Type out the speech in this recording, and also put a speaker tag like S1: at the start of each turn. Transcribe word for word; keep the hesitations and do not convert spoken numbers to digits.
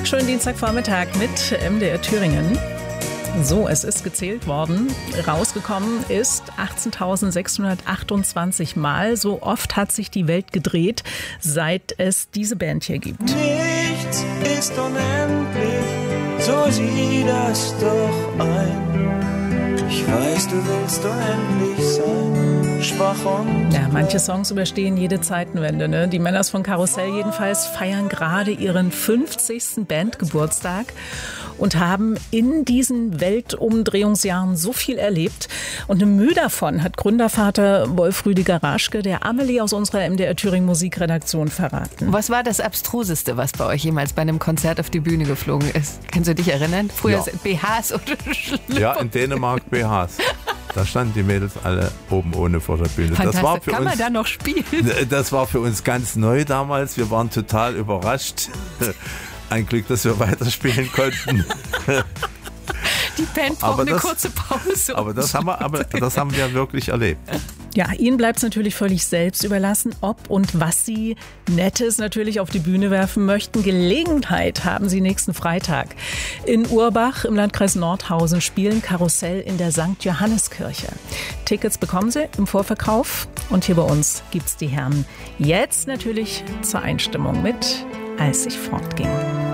S1: Schönen Dienstagvormittag mit M D R Thüringen. So, es ist gezählt worden. Rausgekommen ist achtzehntausendsechshundertachtundzwanzig Mal. So oft hat sich die Welt gedreht, seit es diese Band hier gibt.
S2: Nichts ist unendlich, so sieh das doch ein. Ich weiß, du willst unendlich sein, schwach und...
S1: Ja, manche Songs überstehen jede Zeitenwende, ne? Die Männers von Karussell jedenfalls feiern gerade ihren fünfzigsten Bandgeburtstag und haben in diesen Weltumdrehungsjahren so viel erlebt. Und eine Mühe davon hat Gründervater Wolf Rüdiger Raschke der Amelie aus unserer M D R Thüringen Musikredaktion verraten.
S3: Was war das Abstruseste, was bei euch jemals bei einem Konzert auf die Bühne geflogen ist? Kannst du dich erinnern? Früher
S4: Ja.
S3: B Hs oder Schlüpper?
S4: Ja, in Dänemark B Hs. Da standen die Mädels alle oben ohne vor der Bühne. Das war für
S3: Kann
S4: uns,
S3: man da noch spielen?
S4: das war für uns ganz neu damals. Wir waren total überrascht. Ein Glück, dass wir weiterspielen konnten.
S3: Die Band braucht
S4: Aber
S3: eine
S4: das-
S3: kurze Pause.
S4: Aber das haben wir, aber das haben wir wirklich erlebt.
S1: Ja, ihnen bleibt es natürlich völlig selbst überlassen, ob und was sie Nettes natürlich auf die Bühne werfen möchten. Gelegenheit haben sie nächsten Freitag. In Urbach im Landkreis Nordhausen spielen Karussell in der Sankt Johanneskirche. Tickets bekommen sie im Vorverkauf und hier bei uns gibt's die Herren jetzt natürlich zur Einstimmung mit Als ich fortging.